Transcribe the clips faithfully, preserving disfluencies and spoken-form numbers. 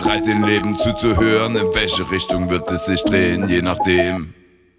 Bereit, dem Leben zuzuhören, in welche Richtung wird es sich drehen, je nachdem.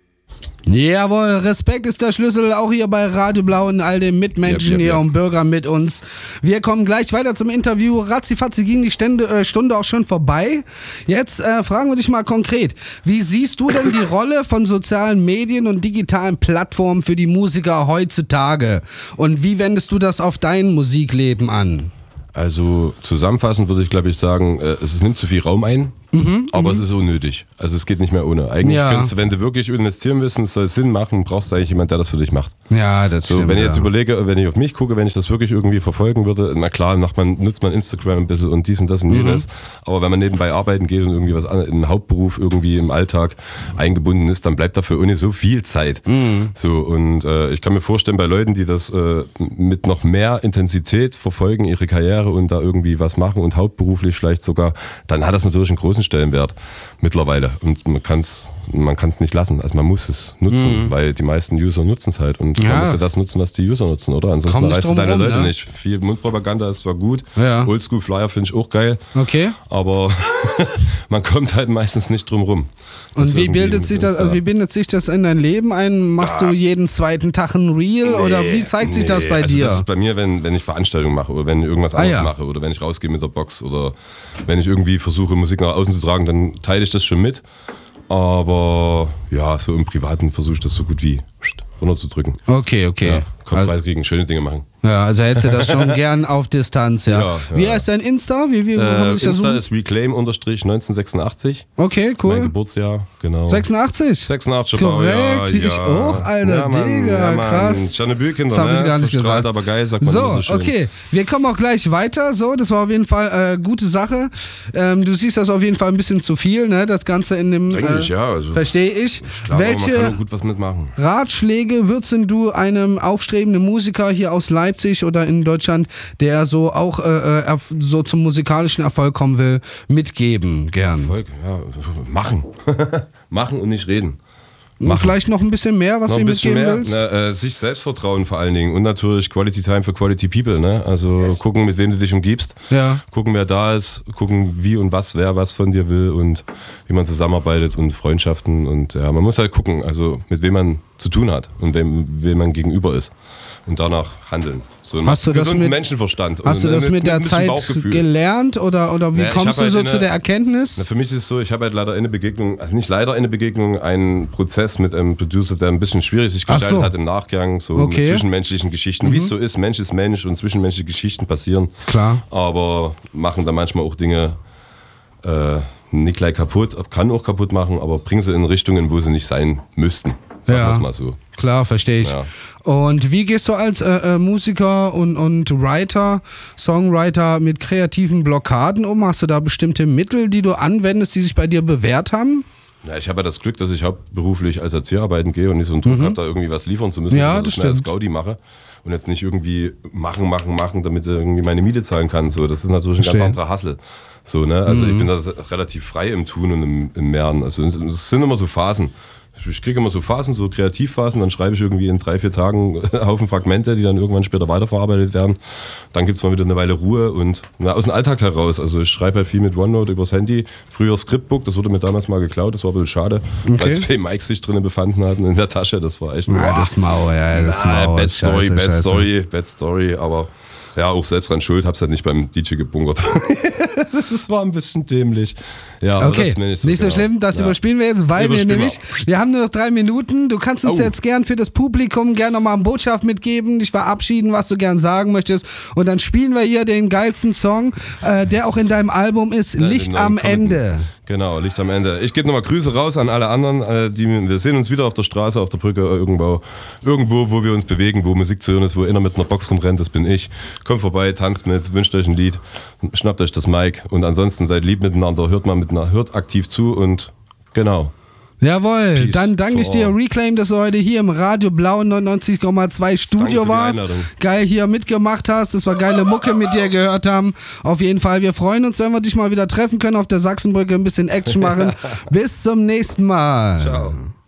Jawohl, Respekt ist der Schlüssel, auch hier bei Radio Blau und all den Mitmenschen Yep, yep, hier yep. und Bürgern mit uns. Wir kommen gleich weiter zum Interview. Ratzifatzi ging die Stände, äh, Stunde auch schon vorbei. Jetzt äh, fragen wir dich mal konkret. Wie siehst du denn die Rolle von sozialen Medien und digitalen Plattformen für die Musiker heutzutage? Und wie wendest du das auf dein Musikleben an? Also zusammenfassend würde ich, glaube ich, sagen, äh, es nimmt zu viel Raum ein, mhm, aber mhm. es ist unnötig. Also es geht nicht mehr ohne. Eigentlich Ja. kannst du, wenn du wirklich investieren willst und es soll Sinn machen, brauchst du eigentlich jemanden, der das für dich macht. Ja, das So, stimmt. wenn ich jetzt ja. überlege, wenn ich auf mich gucke, wenn ich das wirklich irgendwie verfolgen würde, na klar, macht man, nutzt man Instagram ein bisschen und dies und das und jenes, mhm. aber wenn man nebenbei arbeiten geht und irgendwie was an, im Hauptberuf irgendwie im Alltag eingebunden ist, dann bleibt dafür ohne so viel Zeit. Mhm. So, und äh, ich kann mir vorstellen, bei Leuten, die das äh, mit noch mehr Intensität verfolgen, ihre Karriere und da irgendwie was machen und hauptberuflich vielleicht sogar, dann hat das natürlich einen großen Stellenwert mittlerweile und man kann es man kann's nicht lassen, also man muss es nutzen, mhm. weil die meisten User nutzen es halt und Ja. man muss ja das nutzen, was die User nutzen, oder? Ansonsten Komm nicht erreichst du drum deine rum, Leute ne? nicht. Viel Mundpropaganda ist zwar gut, Ja. Oldschool-Flyer finde ich auch geil, Okay. aber man kommt halt meistens nicht drum rum. Und wie bildet sich das, also wie bindet sich das in dein Leben ein? Machst Ja. du jeden zweiten Tag ein Reel oder wie zeigt sich das bei also dir? Das ist bei mir, wenn, wenn ich Veranstaltungen mache oder wenn ich irgendwas Ah, anderes ja. mache oder wenn ich rausgehe mit der Box oder wenn ich irgendwie versuche, Musik nach außen zu tragen, dann teile ich das schon mit. Aber ja, so im Privaten versuche ich das so gut wie runterzudrücken. Okay, okay. Ja, Kopf Also- frei kriegen, schöne Dinge machen. Ja, also hättest du das schon gern auf Distanz, ja. Ja, Wie ja. heißt dein Insta? Wie, wie, wo kann Äh, man sich das Insta suchen? ist reclaim-neunzehnhundertsechsundachtzig. Okay, Mein cool. Geburtsjahr, genau. sechsundachtzig? sechsundachtzig Korrekt, ja, wie ich ja. auch, Alter, ja, Mann, Digga, ja, Mann. krass. Tschernobyl-Kinder, Das hab ich ne? gar nicht Verstrahlt, gesagt. aber geil, sagt man So, immer so schön. okay, wir kommen auch gleich weiter. So, das war auf jeden Fall äh, gute Sache. Ähm, du siehst das auf jeden Fall ein bisschen zu viel, ne? Das Ganze in dem. Denke äh, ich, ja. Also, Verstehe ich. klar, aber man kann Welche auch gut was mitmachen. Ratschläge würdest denn du einem aufstrebenden Musiker hier aus Leipzig oder in Deutschland, der so auch äh, äh, so zum musikalischen Erfolg kommen will, mitgeben gern? Erfolg, ja, machen. Machen und nicht reden. Und Machen. vielleicht noch ein bisschen mehr, was Noch du ein ihm bisschen mitgeben mehr. willst? Na, äh, sich Selbstvertrauen vor allen Dingen und natürlich Quality Time für Quality People. Ne? Also gucken, mit wem du dich umgibst. Ja. Gucken, wer da ist. Gucken, wie und was, wer was von dir will und wie man zusammenarbeitet und Freundschaften. Und ja, man muss halt gucken, also mit wem man zu tun hat und wem, wem man gegenüber ist. Und danach handeln. So einen Hast du das gesunden mit- Menschenverstand. Hast du und das mit der ein bisschen Zeit Bauchgefühl. gelernt oder, oder wie Ja, ich kommst hab du halt so in zu der- der Erkenntnis? Na, für mich ist es so, ich habe halt leider eine Begegnung, also nicht leider eine Begegnung, einen Prozess mit einem Producer, der ein bisschen schwierig sich Ach gestaltet so. hat im Nachgang, so Okay. mit zwischenmenschlichen Geschichten, Mhm. wie es so ist, Mensch ist Mensch und zwischenmenschliche Geschichten passieren. Klar. Aber machen da manchmal auch Dinge äh, nicht gleich kaputt, kann auch kaputt machen, aber bringen sie in Richtungen, wo sie nicht sein müssten. Sagen Ja. wir es mal so. Klar, verstehe ich. Ja. Und wie gehst du als äh, äh, Musiker und, und Writer, Songwriter mit kreativen Blockaden um? Hast du da bestimmte Mittel, die du anwendest, die sich bei dir bewährt haben? Ja, ich habe ja das Glück, dass ich hauptberuflich als Erzieher arbeiten gehe und nicht so einen Druck habe, da irgendwie was liefern zu müssen, Ja, sondern das das schnell als stimmt. Gaudi mache und jetzt nicht irgendwie machen, machen, machen, damit ich irgendwie meine Miete zahlen kann. So, das ist natürlich ein Verstehe. ganz anderer Hassel. So, ne? Also ich bin da relativ frei im Tun und im, im Mehren. Also es sind immer so Phasen. Ich kriege immer so Phasen, so Kreativphasen, dann schreibe ich irgendwie in drei, vier Tagen einen Haufen Fragmente, die dann irgendwann später weiterverarbeitet werden. Dann gibt es mal wieder eine Weile Ruhe und na, aus dem Alltag heraus. Also ich schreibe halt viel mit OneNote übers Handy. Früher Scriptbook, das wurde mir damals mal geklaut, das war ein bisschen schade, Okay. weil zwei Mics sich drinnen befanden hatten in der Tasche. Das war echt Ja, das Maul, ja, das Ah, Maul. Bad Story, Scheiße, Bad Scheiße. Story, Bad Story, aber ja, auch selbst dran schuld, hab's halt nicht beim D J gebunkert. Das war ein bisschen dämlich. Ja, aber Okay, das ist mir nicht so, genau. schlimm, das Ja. überspielen wir jetzt, weil wir Überspielen wir. nämlich, wir haben nur noch drei Minuten, du kannst uns Oh. jetzt gern für das Publikum gern nochmal eine Botschaft mitgeben, dich verabschieden, was du gern sagen möchtest und dann spielen wir hier den geilsten Song, äh, der auch in deinem Album ist, Ja, Licht den neuen am Comic. Ende. Genau, Licht am Ende. Ich gebe nochmal Grüße raus an alle anderen. Äh, die, wir sehen uns wieder auf der Straße, auf der Brücke, irgendwo, irgendwo, wo wir uns bewegen, wo Musik zu hören ist, wo einer mit einer Box rumrennt, das bin ich. Kommt vorbei, tanzt mit, wünscht euch ein Lied, schnappt euch das Mic und ansonsten seid lieb miteinander, hört mal miteinander, hört aktiv zu und genau. Jawohl, Peace dann danke ich for dir, all. Reclaim, dass du heute hier im Radio Blau neunundneunzig Komma zwei Studio Danke für die warst. Einladung. Geil hier mitgemacht hast, das war geile Mucke mit dir gehört haben. Auf jeden Fall, wir freuen uns, wenn wir dich mal wieder treffen können auf der Sachsenbrücke, ein bisschen Action machen. Bis zum nächsten Mal. Ciao.